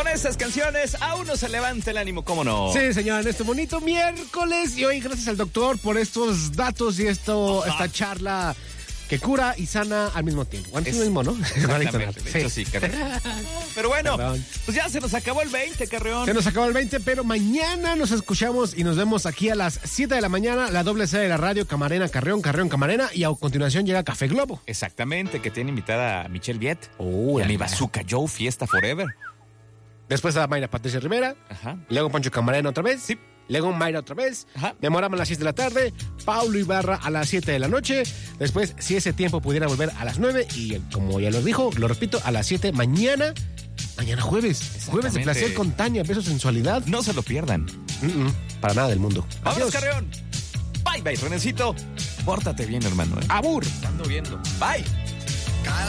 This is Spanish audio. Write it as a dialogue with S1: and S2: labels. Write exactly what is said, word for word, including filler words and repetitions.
S1: Con estas canciones a uno se levanta el ánimo, ¿cómo no?
S2: Sí, señor, en este bonito miércoles. Y hoy, gracias al doctor por estos datos y esto,
S1: Ajá.
S2: esta charla que cura y sana al mismo tiempo. Bueno, es
S1: Es-
S2: lo mismo, ¿no?
S1: Exactamente, de hecho sí, Carreón. Pero bueno,
S2: Perdón.
S1: pues ya se nos acabó el veinte, Carreón.
S2: Se nos acabó el veinte, pero mañana nos escuchamos y nos vemos aquí a las siete de la mañana, la doble C de la radio, Camarena, Carreón, Carreón, Camarena, y a continuación llega Café Globo.
S1: Exactamente, que tiene invitada a Michelle Viet.
S2: Oh,
S1: y a
S2: la
S1: mi
S2: mira.
S1: Bazooka Joe, Fiesta Forever.
S2: Después a Mayra Patricia Rivera,
S1: Ajá.
S2: luego Pancho Camarena otra vez,
S1: Sí.
S2: luego Mayra otra vez,
S1: Ajá.
S2: Memorama a las seis de la tarde, Paulo Ibarra a las siete de la noche, después, si ese tiempo pudiera volver a las nueve, y como ya lo dijo, lo repito, a las siete mañana, mañana jueves, jueves de
S1: Exactamente.
S2: placer con Tania, beso, sensualidad,
S1: No se lo pierdan.
S2: Mm-mm, para nada del mundo.
S1: Vámonos,
S2: Adiós.
S1: Carreón. Bye, bye, Renecito. Pórtate bien, hermano. ¿eh?
S2: Abur.
S1: Te ando viendo. Bye.